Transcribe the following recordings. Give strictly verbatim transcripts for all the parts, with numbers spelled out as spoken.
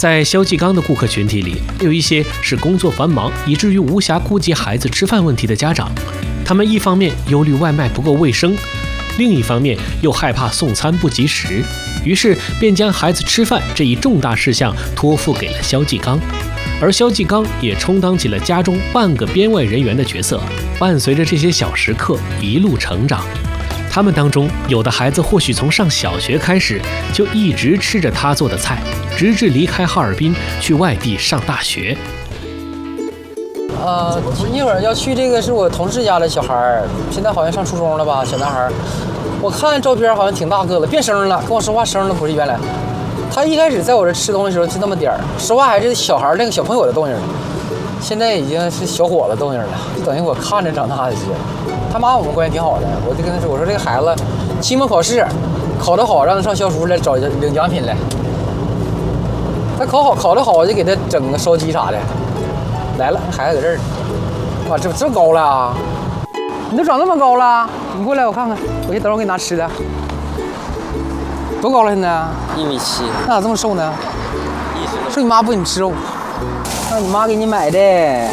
在肖继刚的顾客群体里，有一些是工作繁忙以至于无暇顾及孩子吃饭问题的家长，他们一方面忧虑外卖不够卫生，另一方面又害怕送餐不及时，于是便将孩子吃饭这一重大事项托付给了肖继刚，而肖继刚也充当起了家中半个编外人员的角色，伴随着这些小食客一路成长。他们当中有的孩子或许从上小学开始就一直吃着他做的菜，直至离开哈尔滨去外地上大学。 呃，一会儿要去这个是我同事家的小孩儿，现在好像上初中了吧，小男孩。我看照片好像挺大个子，变声了，跟我说话声了不是原来。他一开始在我这吃东西的时候就那么点儿，说话还是小孩那个小朋友的动静，现在已经是小伙子动静了，就等于我看着长大的些。他妈我们关系挺好的，我就跟他说，我说这个孩子期末考试考得好，让他上校书来找领奖品来。他考好考得好，我就给他整个烧鸡啥的。来了，孩子搁这儿，哇，这这高了啊！你都长那么高了，你过来我看看，我去等会儿我给你拿吃的。多高了现在？ 一米七。 那咋这么瘦呢？ 一直是你妈不给你吃肉，让你妈给你买的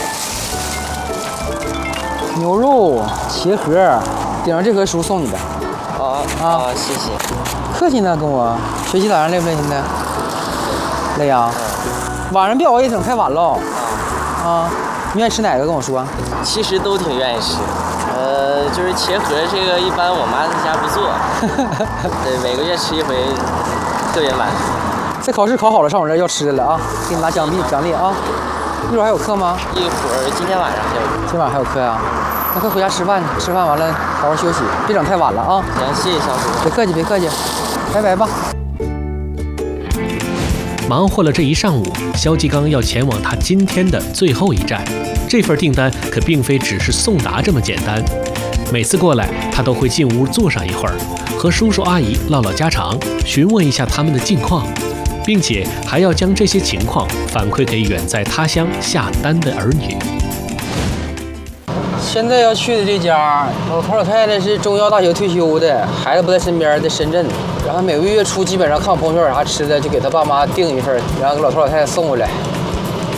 牛肉茄盒，顶上这盒书送你的。 啊啊，谢谢。 客气呢，跟我学习咋样？累不累？现在累呀。晚上别熬夜整太晚了。啊，你愿意吃哪个？跟我说。 其实都挺愿意吃，呃，就是茄盒这个一般我妈在家不做，对，每个月吃一回，特别满足。 这考试考好了，上我这儿要吃的了啊！给你拿奖励奖励啊！一会儿还有课吗？ 一会儿今天晚上还有。 今晚上还有课呀、啊？那快回家吃饭去，吃饭完了好好休息，别整太晚了啊！ 行，谢谢小叔。 别客气，别客气，拜拜吧。 忙活了这一上午，肖继刚要前往他今天的最后一站。这份订单可并非只是送达这么简单。每次过来，他都会进屋坐上一会儿，和叔叔阿姨唠唠家常，询问一下他们的近况，并且还要将这些情况反馈给远在他乡下单的儿女。 现在要去的这家老头老太太是中药大学退休的，孩子不在身边，在深圳。然后每个月初基本上看我朋友圈有啥吃的，就给他爸妈订一份，然后给老头老太太送过来。